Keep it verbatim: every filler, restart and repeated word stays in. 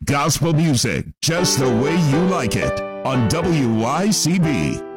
Gospel music, just the way you like it, on W Y C B.